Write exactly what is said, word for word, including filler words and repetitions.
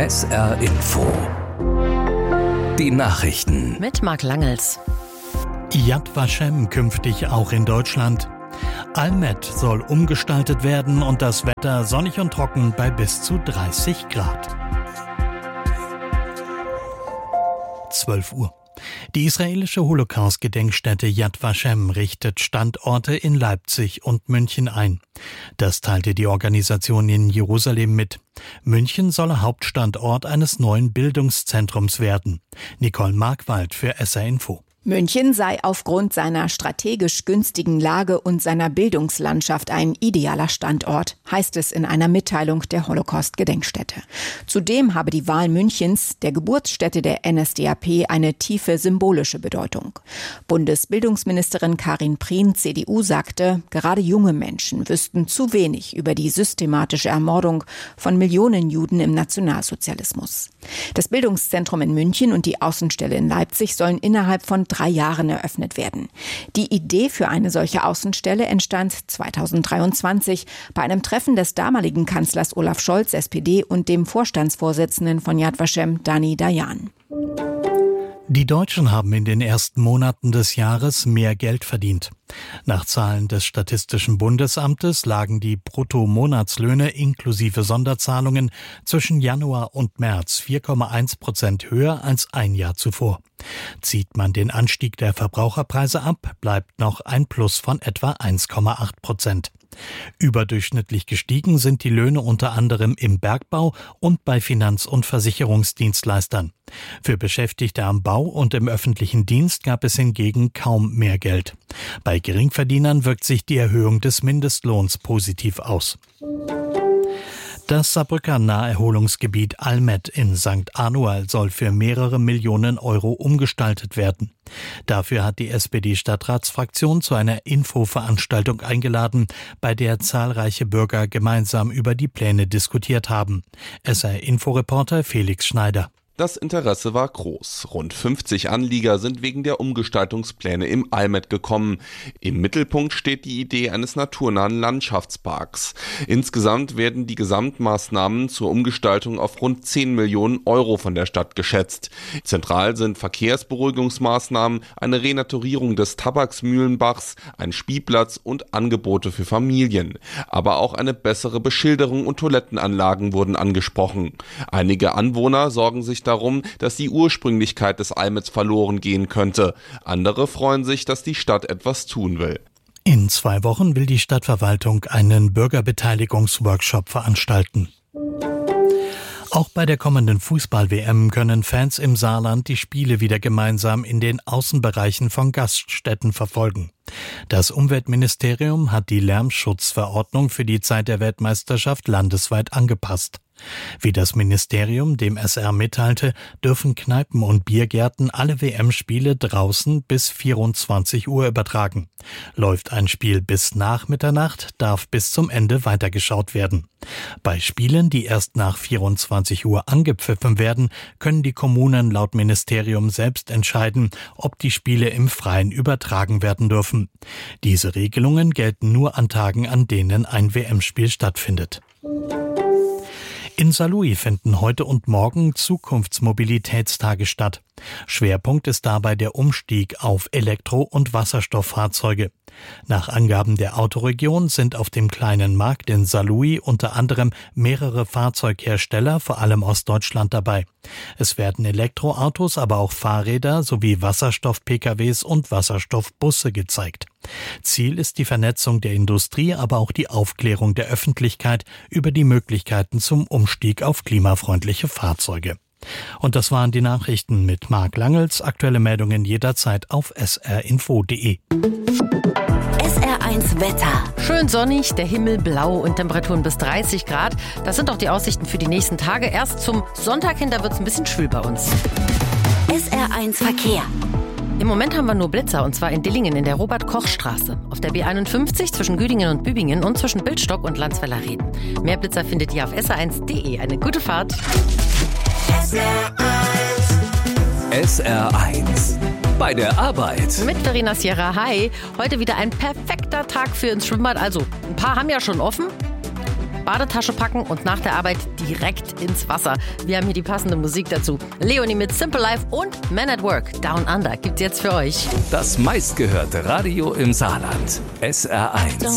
S R Info. Die Nachrichten mit Marc Langels. Yad Vashem künftig auch in Deutschland. Almet soll umgestaltet werden und das Wetter sonnig und trocken bei bis zu dreißig Grad. zwölf Uhr. Die israelische Holocaust-Gedenkstätte Yad Vashem richtet Standorte in Leipzig und München ein. Das teilte die Organisation in Jerusalem mit. München solle Hauptstandort eines neuen Bildungszentrums werden. Nicole Markwald für S R Info. München sei aufgrund seiner strategisch günstigen Lage und seiner Bildungslandschaft ein idealer Standort, heißt es in einer Mitteilung der Holocaust-Gedenkstätte. Zudem habe die Wahl Münchens, der Geburtsstätte der N S D A P, eine tiefe symbolische Bedeutung. Bundesbildungsministerin Karin Prien, C D U, sagte, gerade junge Menschen wüssten zu wenig über die systematische Ermordung von Millionen Juden im Nationalsozialismus. Das Bildungszentrum in München und die Außenstelle in Leipzig sollen innerhalb von drei Jahren eröffnet werden. Die Idee für eine solche Außenstelle entstand zweitausenddreiundzwanzig bei einem Treffen des damaligen Kanzlers Olaf Scholz, S P D, und dem Vorstandsvorsitzenden von Yad Vashem, Dani Dayan. Die Deutschen haben in den ersten Monaten des Jahres mehr Geld verdient. Nach Zahlen des Statistischen Bundesamtes lagen die Bruttomonatslöhne inklusive Sonderzahlungen zwischen Januar und März vier Komma eins Prozent höher als ein Jahr zuvor. Zieht man den Anstieg der Verbraucherpreise ab, bleibt noch ein Plus von etwa eins Komma acht Prozent. Überdurchschnittlich gestiegen sind die Löhne unter anderem im Bergbau und bei Finanz- und Versicherungsdienstleistern. Für Beschäftigte am Bau und im öffentlichen Dienst gab es hingegen kaum mehr Geld. Bei Geringverdienern wirkt sich die Erhöhung des Mindestlohns positiv aus. Das Saarbrücker Naherholungsgebiet Almet in Sankt Anual soll für mehrere Millionen Euro umgestaltet werden. Dafür hat die S P D-Stadtratsfraktion zu einer Infoveranstaltung eingeladen, bei der zahlreiche Bürger gemeinsam über die Pläne diskutiert haben. S R-Inforeporter Felix Schneider. Das Interesse war groß. Rund fünfzig Anlieger sind wegen der Umgestaltungspläne im Almet gekommen. Im Mittelpunkt steht die Idee eines naturnahen Landschaftsparks. Insgesamt werden die Gesamtmaßnahmen zur Umgestaltung auf rund zehn Millionen Euro von der Stadt geschätzt. Zentral sind Verkehrsberuhigungsmaßnahmen, eine Renaturierung des Tabaksmühlenbachs, ein Spielplatz und Angebote für Familien. Aber auch eine bessere Beschilderung und Toilettenanlagen wurden angesprochen. Einige Anwohner sorgen sich darum, dass die Ursprünglichkeit des Almets verloren gehen könnte. Andere freuen sich, dass die Stadt etwas tun will. In zwei Wochen will die Stadtverwaltung einen Bürgerbeteiligungsworkshop veranstalten. Auch bei der kommenden Fußball-W M können Fans im Saarland die Spiele wieder gemeinsam in den Außenbereichen von Gaststätten verfolgen. Das Umweltministerium hat die Lärmschutzverordnung für die Zeit der Weltmeisterschaft landesweit angepasst. Wie das Ministerium dem S R mitteilte, dürfen Kneipen und Biergärten alle W M-Spiele draußen bis vierundzwanzig Uhr übertragen. Läuft ein Spiel bis nach Mitternacht, darf bis zum Ende weitergeschaut werden. Bei Spielen, die erst nach vierundzwanzig Uhr angepfiffen werden, können die Kommunen laut Ministerium selbst entscheiden, ob die Spiele im Freien übertragen werden dürfen. Diese Regelungen gelten nur an Tagen, an denen ein W M-Spiel stattfindet. In Saarlouis finden heute und morgen Zukunftsmobilitätstage statt. Schwerpunkt ist dabei der Umstieg auf Elektro- und Wasserstofffahrzeuge. Nach Angaben der Autoregion sind auf dem kleinen Markt in Saarlouis unter anderem mehrere Fahrzeughersteller, vor allem aus Deutschland, dabei. Es werden Elektroautos, aber auch Fahrräder sowie Wasserstoff-P K Ws und Wasserstoffbusse gezeigt. Ziel ist die Vernetzung der Industrie, aber auch die Aufklärung der Öffentlichkeit über die Möglichkeiten zum Umstieg auf klimafreundliche Fahrzeuge. Und das waren die Nachrichten mit Marc Langels. Aktuelle Meldungen jederzeit auf s r info punkt d e. S R eins Wetter. Schön sonnig, der Himmel blau und Temperaturen bis dreißig Grad. Das sind auch die Aussichten für die nächsten Tage. Erst zum Sonntag hin, da wird es ein bisschen schwül bei uns. S R eins Verkehr. Im Moment haben wir nur Blitzer, und zwar in Dillingen in der Robert-Koch-Straße, auf der B einundfünfzig zwischen Güdingen und Bübingen und zwischen Bildstock und Landsfelder Reden. Mehr Blitzer findet ihr auf s r eins punkt d e. Eine gute Fahrt. S R eins. S R eins. Bei der Arbeit. Mit Verena Sierra. Hi. Heute wieder ein perfekter Tag für ins Schwimmbad. Also, ein paar haben ja schon offen. Badetasche packen und nach der Arbeit direkt ins Wasser. Wir haben hier die passende Musik dazu. Leonie mit Simple Life und Men at Work Down Under gibt's jetzt für euch. Das meistgehörte Radio im Saarland. S R eins.